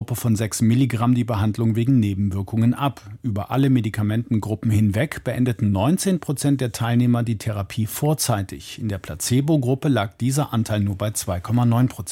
Gruppe von 6 Milligramm die Behandlung wegen Nebenwirkungen ab. Über alle Medikamentengruppen hinweg beendeten 19% der Teilnehmer die Therapie vorzeitig. In der Placebo-Gruppe lag dieser Anteil nur bei 2,9%.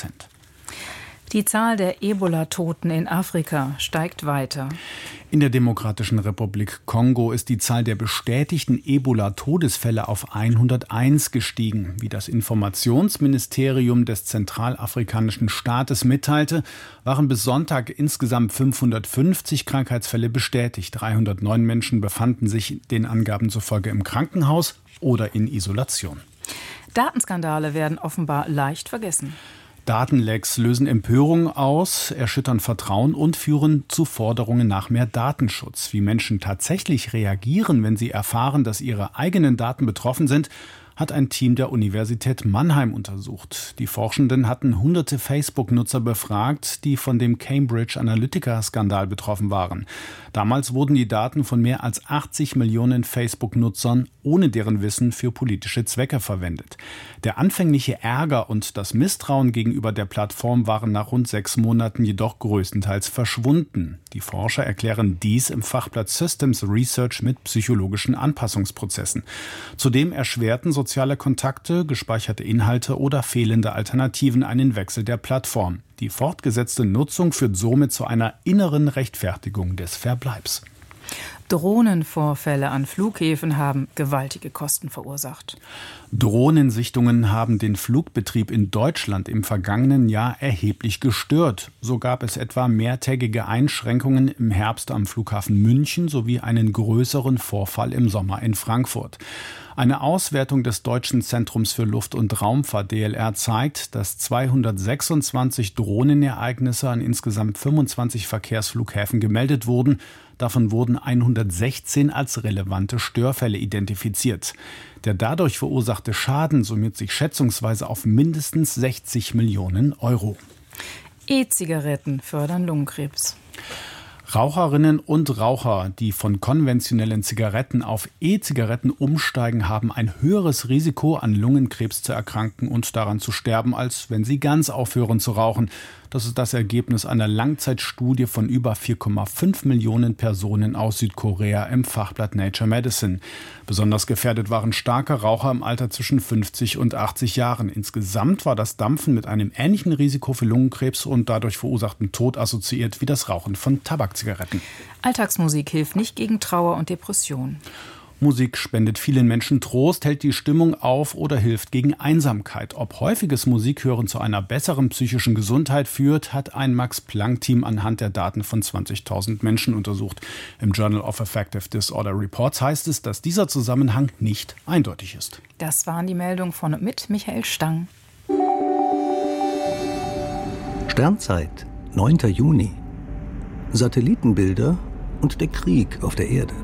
Die Zahl der Ebola-Toten in Afrika steigt weiter. In der Demokratischen Republik Kongo ist die Zahl der bestätigten Ebola-Todesfälle auf 101 gestiegen. Wie das Informationsministerium des zentralafrikanischen Staates mitteilte, waren bis Sonntag insgesamt 550 Krankheitsfälle bestätigt. 309 Menschen befanden sich den Angaben zufolge im Krankenhaus oder in Isolation. Datenskandale werden offenbar leicht vergessen. Datenlecks lösen Empörung aus, erschüttern Vertrauen und führen zu Forderungen nach mehr Datenschutz. Wie Menschen tatsächlich reagieren, wenn sie erfahren, dass ihre eigenen Daten betroffen sind, hat ein Team der Universität Mannheim untersucht. Die Forschenden hatten hunderte Facebook-Nutzer befragt, die von dem Cambridge Analytica-Skandal betroffen waren. Damals wurden die Daten von mehr als 80 Millionen Facebook-Nutzern ohne deren Wissen für politische Zwecke verwendet. Der anfängliche Ärger und das Misstrauen gegenüber der Plattform waren nach rund 6 Monaten jedoch größtenteils verschwunden. Die Forscher erklären dies im Fachblatt Systems Research mit psychologischen Anpassungsprozessen. Zudem erschwerten soziale Kontakte, gespeicherte Inhalte oder fehlende Alternativen einen Wechsel der Plattform. Die fortgesetzte Nutzung führt somit zu einer inneren Rechtfertigung des Verbleibs. Drohnenvorfälle an Flughäfen haben gewaltige Kosten verursacht. Drohnensichtungen haben den Flugbetrieb in Deutschland im vergangenen Jahr erheblich gestört. So gab es etwa mehrtägige Einschränkungen im Herbst am Flughafen München sowie einen größeren Vorfall im Sommer in Frankfurt. Eine Auswertung des Deutschen Zentrums für Luft- und Raumfahrt DLR zeigt, dass 226 Drohnenereignisse an insgesamt 25 Verkehrsflughäfen gemeldet wurden. Davon wurden 116 als relevante Störfälle identifiziert. Der dadurch verursachte Schaden summiert sich schätzungsweise auf mindestens 60 Millionen Euro. E-Zigaretten fördern Lungenkrebs. Raucherinnen und Raucher, die von konventionellen Zigaretten auf E-Zigaretten umsteigen, haben ein höheres Risiko, an Lungenkrebs zu erkranken und daran zu sterben, als wenn sie ganz aufhören zu rauchen. Das ist das Ergebnis einer Langzeitstudie von über 4,5 Millionen Personen aus Südkorea im Fachblatt Nature Medicine. Besonders gefährdet waren starke Raucher im Alter zwischen 50 und 80 Jahren. Insgesamt war das Dampfen mit einem ähnlichen Risiko für Lungenkrebs und dadurch verursachten Tod assoziiert wie das Rauchen von Tabakzigaretten. Alltagsmusik hilft nicht gegen Trauer und Depression. Musik spendet vielen Menschen Trost, hält die Stimmung auf oder hilft gegen Einsamkeit. Ob häufiges Musikhören zu einer besseren psychischen Gesundheit führt, hat ein Max-Planck-Team anhand der Daten von 20.000 Menschen untersucht. Im Journal of Affective Disorder Reports heißt es, dass dieser Zusammenhang nicht eindeutig ist. Das waren die Meldungen von und mit Michael Stang. Sternzeit, 9. Juni. Satellitenbilder und der Krieg auf der Erde.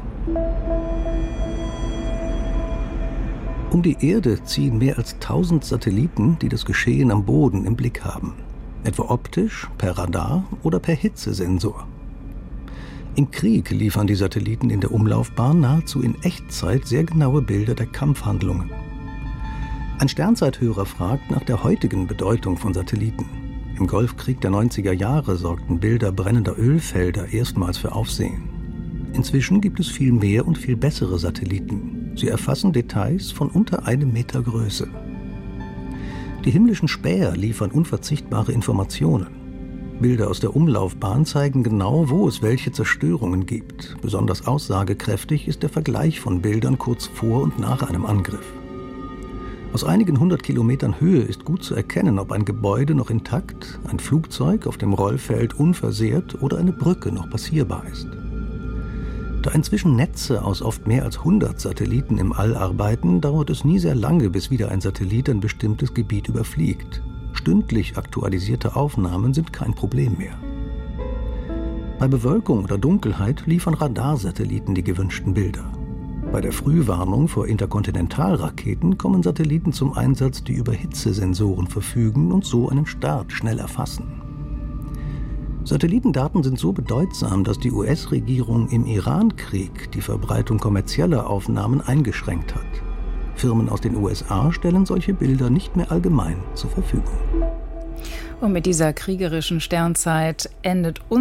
Um die Erde ziehen mehr als 1000 Satelliten, die das Geschehen am Boden im Blick haben. Etwa optisch, per Radar oder per Hitzesensor. Im Krieg liefern die Satelliten in der Umlaufbahn nahezu in Echtzeit sehr genaue Bilder der Kampfhandlungen. Ein Sternzeithörer fragt nach der heutigen Bedeutung von Satelliten. Im Golfkrieg der 90er Jahre sorgten Bilder brennender Ölfelder erstmals für Aufsehen. Inzwischen gibt es viel mehr und viel bessere Satelliten. Sie erfassen Details von unter 1 Meter Größe. Die himmlischen Späher liefern unverzichtbare Informationen. Bilder aus der Umlaufbahn zeigen genau, wo es welche Zerstörungen gibt. Besonders aussagekräftig ist der Vergleich von Bildern kurz vor und nach einem Angriff. Aus einigen 100 Kilometern Höhe ist gut zu erkennen, ob ein Gebäude noch intakt, ein Flugzeug auf dem Rollfeld unversehrt oder eine Brücke noch passierbar ist. Da inzwischen Netze aus oft mehr als 100 Satelliten im All arbeiten, dauert es nie sehr lange, bis wieder ein Satellit ein bestimmtes Gebiet überfliegt. Stündlich aktualisierte Aufnahmen sind kein Problem mehr. Bei Bewölkung oder Dunkelheit liefern Radarsatelliten die gewünschten Bilder. Bei der Frühwarnung vor Interkontinentalraketen kommen Satelliten zum Einsatz, die über Hitzesensoren verfügen und so einen Start schnell erfassen. Satellitendaten sind so bedeutsam, dass die US-Regierung im Iran-Krieg die Verbreitung kommerzieller Aufnahmen eingeschränkt hat. Firmen aus den USA stellen solche Bilder nicht mehr allgemein zur Verfügung. Und mit dieser kriegerischen Sternzeit endet